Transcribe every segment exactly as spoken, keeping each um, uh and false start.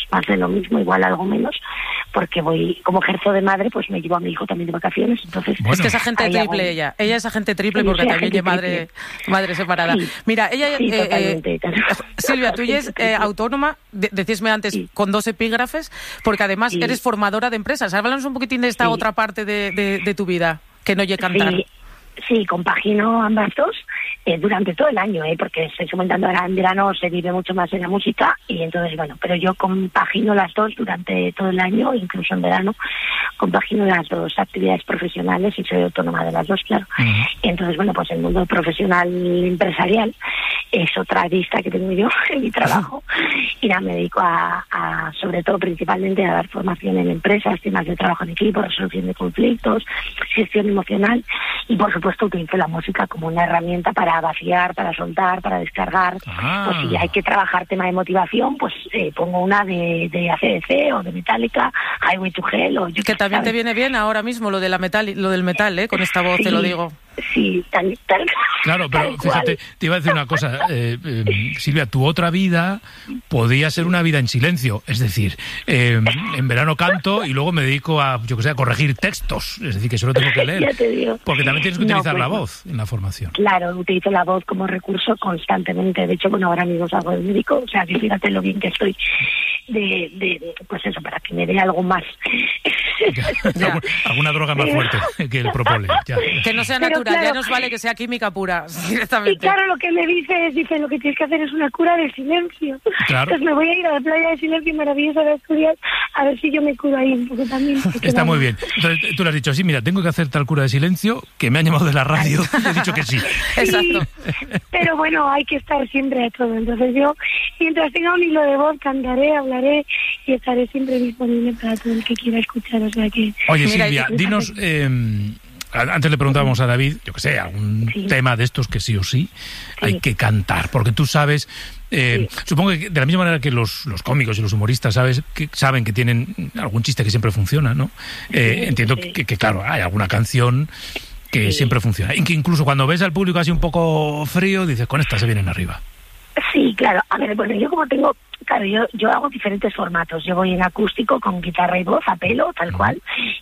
más de lo mismo, igual algo menos, porque voy, como ejerzo de madre, pues me llevo a mi hijo también de vacaciones, entonces... Bueno. Es que es agente triple hago... ella, ella es agente triple porque sí, también es madre, madre separada. Sí, Mira, ella... Sí, eh, eh, Silvia, tú ya es eh, autónoma, de, decísme antes, sí. con dos epígrafes, porque además sí. eres formadora de empresas. Háblanos un poquitín de esta sí. otra parte de, de, de tu vida, que no llegue a cantar. Sí. Sí, compagino ambas dos eh, durante todo el año, eh, porque estoy comentando ahora en verano se vive mucho más en la música y entonces, bueno, pero yo compagino las dos durante todo el año, incluso en verano, compagino las dos actividades profesionales y soy autónoma de las dos, claro. Uh-huh. Entonces, bueno, pues el mundo profesional empresarial es otra arista que tengo yo en mi trabajo y nada, me dedico a, a, sobre todo, principalmente a dar formación en empresas, temas de trabajo en equipo, resolución de conflictos, gestión emocional y, por supuesto, utilizo la música como una herramienta para vaciar, para soltar, para descargar. Ah. Pues si hay que trabajar tema de motivación, pues eh, pongo una de, de A C D C o de Metallica, Highway to Hell o yo que también ¿sabes? Te viene bien ahora mismo lo de la metal, lo del metal, ¿eh? Con esta voz sí, te lo digo. Sí, tal, tal. Claro, pero tal fíjate, cual. Te iba a decir una cosa, eh, eh, Silvia, tu otra vida podía ser una vida en silencio, es decir, eh, en verano canto y luego me dedico a, yo que sé, a corregir textos, es decir, que solo tengo que leer. Ya te digo. Porque también tienes que utilizar no, pues, la voz en la formación. Claro, utilizo la voz como recurso constantemente. De hecho, bueno, ahora mismo salgo del médico, o sea, que fíjate lo bien que estoy de, de pues eso, para que me dé algo más. Alguna, alguna droga más fuerte que el propóleo. Ya. Que no sea Pero natural, claro, ya nos vale que sea química pura, directamente. Y claro, lo que me dice es, dice, lo que tienes que hacer es una cura de silencio. Claro. Entonces me voy a ir a la playa de silencio maravillosa de Asturias a ver si yo me curo ahí un poco también. Está muy bien. Entonces tú le has dicho, sí, mira, tengo que hacer tal cura de silencio, que me han llamado de la radio y he dicho que sí. Sí, exacto. Pero bueno, hay que estar siempre a todo. Entonces yo, mientras tenga un hilo de voz, cantaré, hablaré y estaré siempre disponible para todo el que quiera escuchar. O sea que... Oye, mira, Silvia, dinos... Eh, antes le preguntábamos a David, yo que sé, algún sí. tema de estos que sí o sí, sí hay que cantar, porque tú sabes, eh, sí. supongo que de la misma manera que los, los cómicos y los humoristas sabes que saben que tienen algún chiste que siempre funciona, ¿no? Eh, sí, entiendo sí. Que, que, claro, hay alguna canción que sí. siempre funciona, y que incluso cuando ves al público así un poco frío, dices, con esta se vienen arriba. Sí, claro. A ver, bueno, yo como tengo... Claro, yo, yo hago diferentes formatos. Yo voy en acústico con guitarra y voz a pelo, tal cual.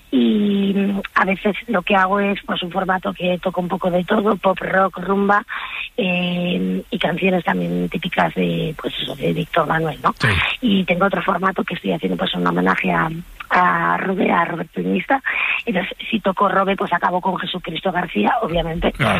Y a veces lo que hago es pues un formato que toco un poco de todo, pop, rock, rumba, eh, y canciones también típicas de, pues eso, de Víctor Manuel, ¿no? Sí. Y tengo otro formato que estoy haciendo pues un homenaje a, a Robe, a Roberto Iniesta. Entonces, si toco Robe, pues acabo con Jesucristo García, obviamente. Claro.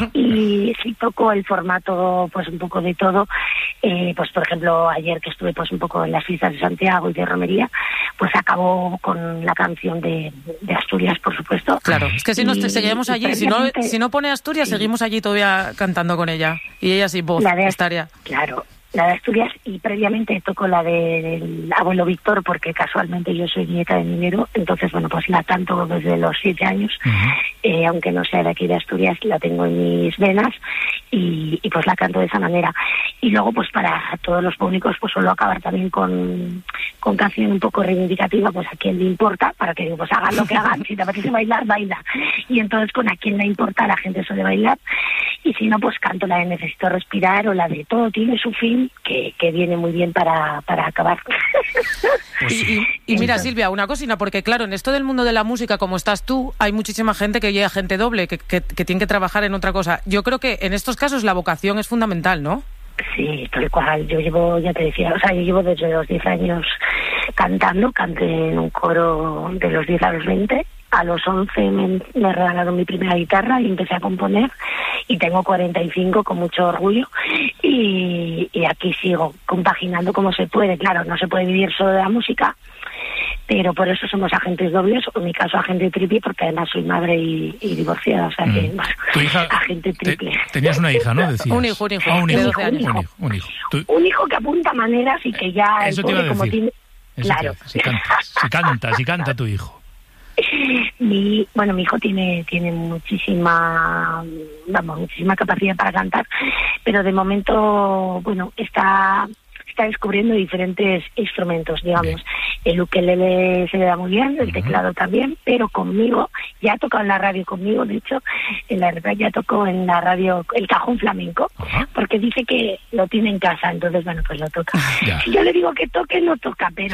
Y si toco el formato, pues un poco de todo, eh, pues por ejemplo, ayer que estuve pues un poco en las fiestas de Santiago y de romería, pues acabo con la canción de, de Asturias, por supuesto. Claro, es que si nos seguimos allí, si no, si no pone Asturias, sí. seguimos allí todavía cantando con ella. Y ella sin voz, la de, estaría. Claro, la de Asturias, y previamente toco la de, del abuelo Víctor, porque casualmente yo soy nieta de minero, entonces bueno, pues la canto desde los siete años, uh-huh. eh, aunque no sea de aquí de Asturias, la tengo en mis venas, y, y pues la canto de esa manera. Y luego pues para todos los públicos pues suelo acabar también con, con canción un poco reivindicativa, pues a quien le importa, para que pues hagan lo que hagan, si te apetece bailar, baila. Y entonces con a quien le importa la gente suele bailar, y si no pues canto la de Necesito Respirar o la de Todo tiene su fin, que, que viene muy bien para, para acabar. Pues sí. y, y mira, Silvia, una cosina, porque claro, en esto del mundo de la música, como estás tú, hay muchísima gente que llega gente doble, que, que, que tiene que trabajar en otra cosa. Yo creo que en estos casos la vocación es fundamental, ¿no? Sí, tal cual. Yo llevo, ya te decía, o sea, yo llevo desde los diez años cantando, canté en un coro de los diez a los veinte. A los once me, me regalaron mi primera guitarra y empecé a componer, y tengo cuarenta y cinco con mucho orgullo, y, y aquí sigo compaginando como se puede. Claro, no se puede vivir solo de la música, pero por eso somos agentes dobles, o en mi caso agente triple, porque además soy madre y, y divorciada, o sea que mm. bueno, ¿Tu hija, agente triple. Te, tenías una hija, ¿no? Decías. Un hijo, un hijo, ah, un hijo, de doce años. Un hijo, un hijo. ¿Tú? Un hijo que apunta maneras y que ya... Eso te iba a decir. Como tiene... Eso claro. Si canta, si canta, si canta tu hijo. Mi, bueno, mi hijo tiene tiene muchísima, vamos, muchísima capacidad para cantar, pero de momento, bueno, está está descubriendo diferentes instrumentos, digamos. Bien. El ukelele se le da muy bien, el uh-huh. teclado también, pero conmigo, ya ha tocado en la radio conmigo, de hecho, en la verdad ya tocó en la radio el cajón flamenco, uh-huh. porque dice que lo tiene en casa, entonces, bueno, pues lo toca. Ya. Si yo le digo que toque, no toca, pero